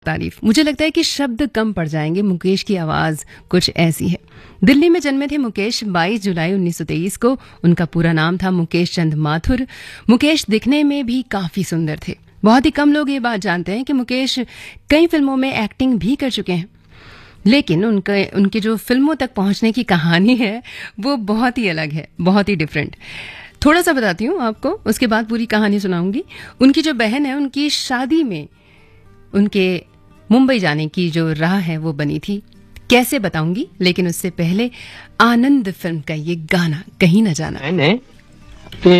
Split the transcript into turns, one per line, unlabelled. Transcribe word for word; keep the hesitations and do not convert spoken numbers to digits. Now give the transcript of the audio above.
तारीफ। मुझे लगता है कि शब्द कम पड़ जाएंगे। मुकेश की आवाज कुछ ऐसी है। दिल्ली में जन्मे थे मुकेश बाईस जुलाई उन्नीस सौ तेईस को। उनका पूरा नाम था मुकेश चंद माथुर। मुकेश दिखने में भी काफी सुंदर थे। बहुत ही कम लोग ये बात जानते हैं कि मुकेश कई फिल्मों में एक्टिंग भी कर चुके हैं, लेकिन उनके उनके जो फिल्मों तक पहुंचने की कहानी है वो बहुत ही अलग है, बहुत ही डिफरेंट। थोड़ा सा बताती हूँ आपको, उसके बाद पूरी कहानी सुनाऊंगी। उनकी जो बहन है, उनकी शादी में उनके मुंबई जाने की जो राह है वो बनी थी। कैसे बताऊंगी, लेकिन उससे पहले आनंद फिल्म का ये गाना कहीं न जाना।
मैंने